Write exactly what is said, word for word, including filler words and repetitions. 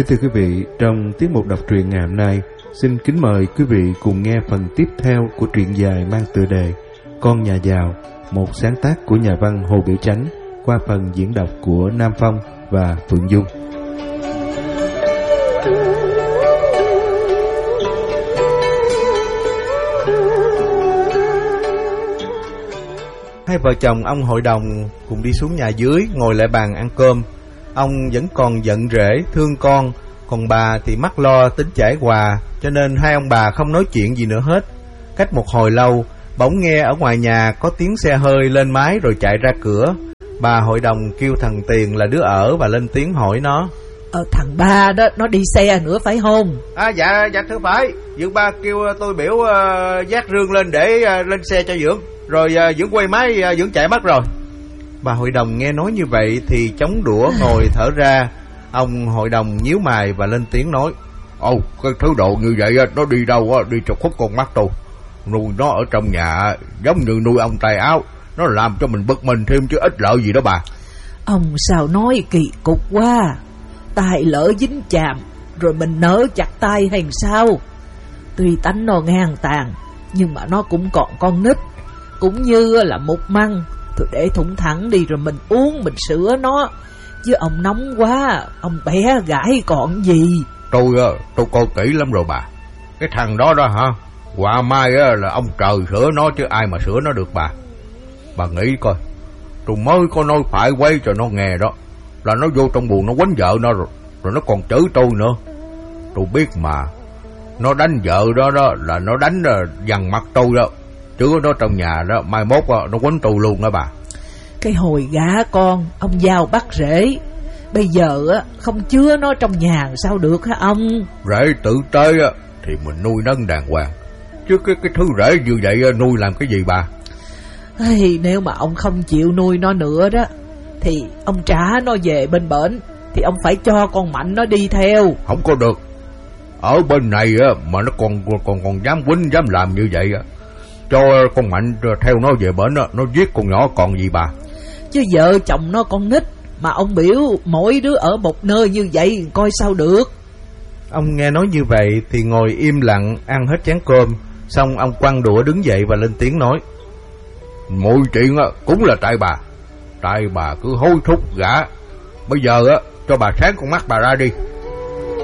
Kính thưa quý vị, trong tiết mục đọc truyện ngày hôm nay, xin kính mời quý vị cùng nghe phần tiếp theo của truyện dài mang tựa đề Con Nhà Giàu, một sáng tác của nhà văn Hồ Biểu Chánh, qua phần diễn đọc của Nam Phong và Phượng Dung. Hai vợ chồng ông hội đồng cùng đi xuống nhà dưới, ngồi lại bàn ăn cơm. Ông vẫn còn giận rễ, thương con, còn bà thì mắc lo tính trải quà, cho nên hai ông bà không nói chuyện gì nữa hết. Cách một hồi lâu, bỗng nghe ở ngoài nhà có tiếng xe hơi lên mái rồi chạy ra cửa. Bà hội đồng kêu thằng Tiền là đứa ở và lên tiếng hỏi nó. Ờ, thằng ba đó, nó đi xe nữa phải không? À dạ, dạ thưa phải. Dượng ba kêu tôi biểu uh, vác rương lên để uh, lên xe cho Dượng. Rồi uh, Dượng quay máy, uh, Dượng chạy mất rồi. Bà hội đồng nghe nói như vậy thì chống đũa ngồi thở ra. Ông hội đồng nhíu mày và lên tiếng nói. Ồ, cái thứ độ như vậy nó đi đâu á, đi cho khúc con mắt tôi. Nuôi nó ở trong nhà giống như nuôi ông tay áo, nó làm cho mình bực mình thêm chứ ít lợi gì đó bà. Ông sao nói kỳ cục quá. Tài lỡ dính chạm rồi mình nỡ chặt tay hay sao? Tuy tánh nó ngang tàn, nhưng mà nó cũng còn con nít, cũng như là một măng. Thôi để thủng thẳng đi rồi mình uống, mình sữa nó. Chứ ông nóng quá, ông bé gãi còn gì. Tôi tôi coi kỹ lắm rồi bà. Cái thằng đó đó hả, qua mai là ông trời sửa nó chứ ai mà sửa nó được bà. Bà nghĩ coi, tôi mới có nói phải quay cho nó nghe đó, là nó vô trong buồng nó quánh vợ nó rồi, rồi nó còn chửi tôi nữa. Tôi biết mà, nó đánh vợ đó đó là nó đánh dằn mặt tôi đó, chứ nó trong nhà đó mai mốt đó, nó quánh tôi luôn đó bà. Cái hồi gả con, ông giao bắt rễ. Bây giờ không chứa nó trong nhà sao được hả ông? Rễ tử tế thì mình nuôi nấng đàng hoàng, chứ cái, cái thứ rễ như vậy nuôi làm cái gì bà? Hey, nếu mà ông không chịu nuôi nó nữa đó thì ông trả nó về bên bển, thì ông phải cho con Mạnh nó đi theo. Không có được. Ở bên này mà nó còn còn còn dám quýnh dám làm như vậy, cho con Mạnh theo nó về bển, nó giết con nhỏ còn gì bà. Chứ vợ chồng nó con nít, mà ông biểu mỗi đứa ở một nơi như vậy coi sao được. Ông nghe nói như vậy thì ngồi im lặng ăn hết chén cơm. Xong ông quăng đũa đứng dậy và lên tiếng nói. Mọi chuyện cũng là tại bà. Tại bà cứ hối thúc gã. Bây giờ cho bà sáng con mắt bà ra đi,